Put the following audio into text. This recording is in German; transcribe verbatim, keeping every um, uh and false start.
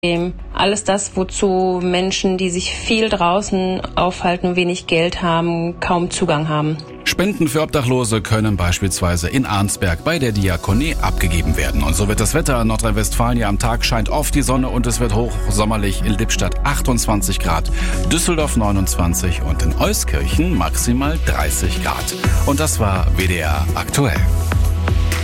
Alles das, wozu Menschen, die sich viel draußen aufhalten, wenig Geld haben, kaum Zugang haben. Spenden für Obdachlose können beispielsweise in Arnsberg bei der Diakonie abgegeben werden. Und so wird das Wetter in Nordrhein-Westfalen. Ja, am Tag scheint oft die Sonne und es wird hochsommerlich. In Lippstadt achtundzwanzig Grad, Düsseldorf neunundzwanzig und in Euskirchen maximal dreißig Grad. Und das war W D R aktuell.